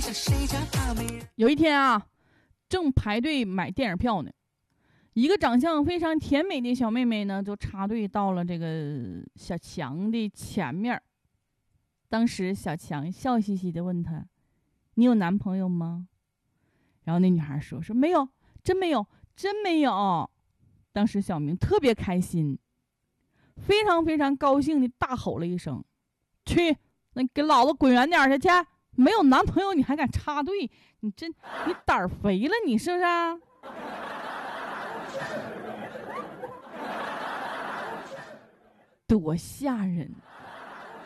有一天啊，正排队买电影票呢，一个长相非常甜美的小妹妹呢，就插队到了这个小强的前面。当时小强笑嘻嘻地问她：“你有男朋友吗？”然后那女孩说：“没有，真没有，真没有。”当时小明特别开心，非常非常高兴地大吼了一声：“去，那你给老子滚远点去！没有男朋友你还敢插队？你胆儿肥了，你是不是啊？”多吓人！